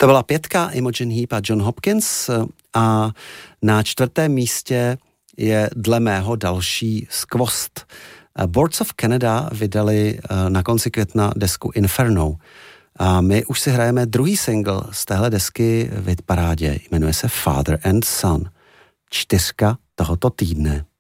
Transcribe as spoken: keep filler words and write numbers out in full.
To byla pětka Imogen Heap a John Hopkins a na čtvrtém místě je dle mého další skvost. Boards of Canada vydali na konci května desku Inferno a my už si hrajeme druhý single z téhle desky v hitparádě. Jmenuje se Father and Son. Čtyřka tohoto týdne.